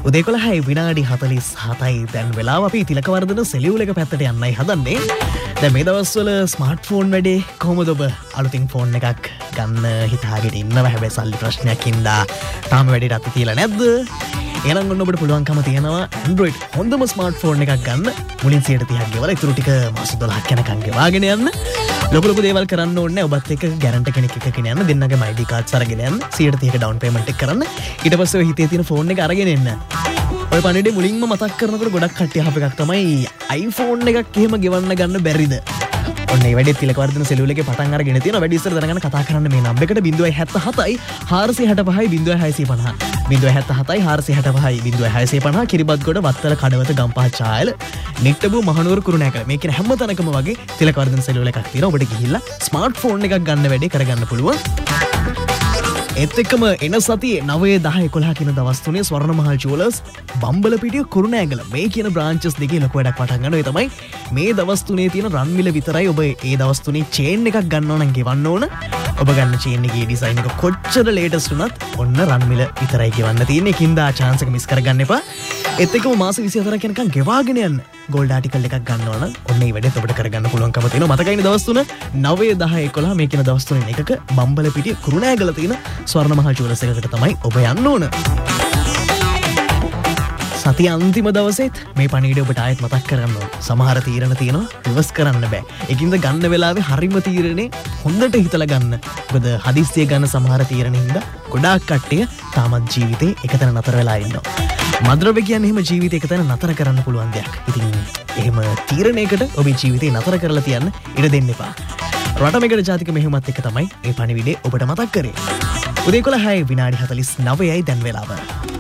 උදේ 11යි විනාඩි 47යි දැන් වෙලාව අපි තිලකවර්ධන සෙලියුල් එක පැත්තට යන්නයි හදන්නේ. දැන් මේ දවස්වල ස්මාර්ට්ෆෝන් වැඩේ කොහොමද ඔබ අලුතින් ෆෝන් එකක් ගන්න හිතාගෙන ඉන්නව හැබැයි සල්ලි ප්‍රශ්නයක් හින්දා තාම වැඩේට අත තියලා නැද්ද? එහෙනම් ඔන්න ඔබට පුළුවන්කම තියෙනවා Android හොඳම ස්මාර්ට්ෆෝන් එකක් ගන්න. මුලින් 130ක් ගෙවලා ඊටු ටික මාස 12ක් යනකම් ගෙවාගෙන යන්න. ලොකු දේවල් කරන්න ඕනේ ඔබත් එක්ක ගැරන්ටි කෙනෙක් එක්කගෙන යන්න දෙන්නගේම ID cards අරගෙන යන්න 130ක ඩවුන් පේමන්ට් එක කරන්න ඊට පස්සේ ඔය හිතේ තියෙන ෆෝන් එක අරගෙන එන්න ඔය පණිඩේ මුලින්ම මතක් කරනකොට ගොඩක් කට්ටිය අහපු එකක් තමයි iPhone එකක් එහෙම ගෙවන්න ගන්න බැරිද ඔන්න ඒ වැඩේ තිලකවර්ධන සෙලියුල් එකේ පටන් අරගෙන තියෙනවා වැඩි ඉස්සර දැනගන්න කතා කරන්න මේ නම්බර් එකට 077යි 465යි 0650 077යි 465යි 0650 කිරිබත්ගොඩ වත්තල කඩවත ගම්පහ චායල නිට්ටබු මහනුවර කුරුණෑකල මේ කියන හැම තැනකම වගේ තිලකවර්ධන සෙලියුල් එකක් තියෙනවා ඔබට ගිහිල්ලා ස්මාර්ට්ෆෝන් එකක් ගන්න වැඩේ කරගන්න පුළුවන් ඒත් එක්කම එන සතියේ 9 10 11 කියන දවස් තුනේ ස්වර්ණමහල් ජුවලර්ස් බම්බලපිටිය කුරුණෑගල මේ කියන බ්‍රාන්චස් දෙකේ ලොකු වැඩක් පටන් ගන්නවා ඒ තමයි මේ දවස් තුනේ තියෙන රන් මිල විතරයි ඔබ ඒ දවස් තුනේ චේන් එකක් ගන්නවා නම් ගෙවන්න ඕන ඔබ ගන්න චේන් එකේ ඩිසයින් එක කොච්චර ලේටස්ට් වුණත් ඔන්න රන් මිල විතරයි ගෙවන්න තියෙන්නේ කින්දා chance එක මිස් කරගන්න එපා ඒත් එක්කම මාස 24ක් යනකම් ගෙවාගෙන යන්න ගෝල්ඩ් ආටිකල් එකක් ගන්නවා නම් ඔන්න ඒ වැඩේත් ඔබට කරගන්න පුළුවන්කම තියෙනවා මතකයිනේ දවස් තුන 9 10 11 මේ කියන දවස් තුනෙන් එකක බම්බලපිටිය කුරුණෑගල තියෙන ස්වර්ණමහල් ජුවලර්ස් එකකට තමයි ඔබ යන්න ඕන. සතිය අන්තිම දවසෙත් මේ පණිවිඩය ඔබට ආයෙත් මතක් කරගන්න ඕන. සමහර තීරණ තියෙනවා රිවර්ස් කරන්න බෑ. ඒකින්ද ගන්න වෙලාවේ හරිම තීරණේ හොඳට හිතලා ගන්න. මොකද හදිස්සිය ගන්න සමහර තීරණ හින්දා ගොඩාක් කට්ටිය තාමත් ජීවිතේ එකතැන නතර වෙලා ඉන්නවා. මද්‍රව්‍ය කියන්නේ එහෙම ජීවිතේ එකතැන නතර කරන්න පුළුවන් දෙයක්. ඉතින් එහෙම තීරණයකට ඔබේ ජීවිතේ නතර කරලා තියන්න ඉඩ දෙන්න එපා. රටමෙකට ජාතික මෙහෙයුමත් එක තමයි මේ පණිවිඩය ඔබට මතක් කරේ. උදේ 11යි විනාඩි 49යි දැන් වෙලාව.